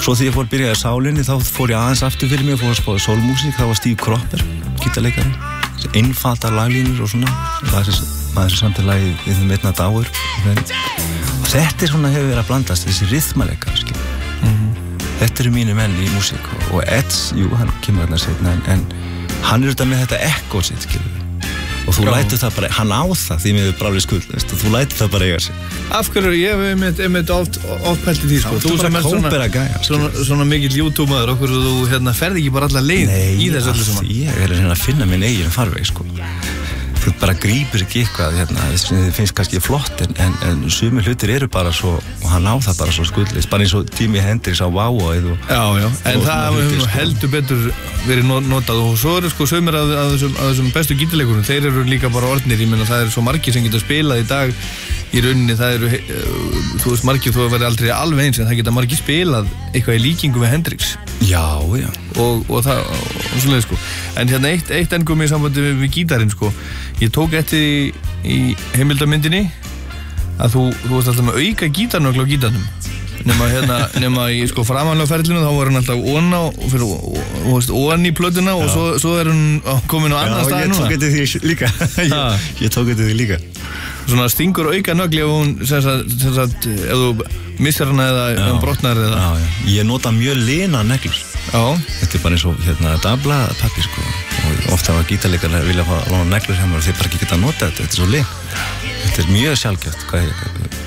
Svo þegar ég byrjaði Sálinni, þá fór ég aðeins aftur fyrir mig og fór að spáði sólmúsík. Það var Steve Cropper, gítarleikari. Einfaldar laglínur og svona. Maður sem samt lagið við þeim einna dáur. Og þetta svona hefur verið að blandast, þessi rythmaleika, Þetta eru mínu menn í músík. Og Edds, jú, hann kemur þarna seinna, en hann er auðvitað með þetta echo sitt, og þú lætur það bara, hann á það því miður bráli skuld, þú lætur það bara eiga sig. Af hverju, ég hef einmitt oft pælt í því, sko. Þú sem er svona mikill YouTube-maður, okkur þú ferð ekki bara alla leið í þessu öllu saman. Nei, ég er að finna minn eigin farveg, sko. Þú bara grípur ekki eitthvað, þið finnst kannski flott, en sumir hlutir eru bara svo, og hann á það bara svo skuldlist, bara eins og Jimi Hendrix á Wow-óið. Já, en það hefur heldur betur verið notað, og svo eru sko sumir af þessum bestu gítarleikurum, þeir eru líka bara orðnir, ég meina það eru svo margir sem geta spilað í dag, í rauninni það eru, þú veist margir, þú verður aldrei alveg eins, en það geta margir spilað eitthvað í líkingu við Hendrix. Já. Og það, og svoleið sko. En hérna eitt engum í sambandi við gítarinn sko, ég tók eftir í heimildamyndinni að þú varst alltaf með auka gítarnögl á gítarnum. Nema í sko framanlega ferlinu þá var hann alltaf ofan í plötuna og svo hún komin á annan stað núna. Ég tók eftir því líka. Svona stingur auka nögl ef hún, sem sagt, ef þú missar hana eða brotnar eða. Já. Ég nota mjög lina neglur. Já. Þetta bara eins og dablapappi sko. Og ofta var gítarleikar vilja fá neglur hjá mér og þeir bara ekki geta að nota þetta. Þetta svo lin. Þetta mjög sjálfgeft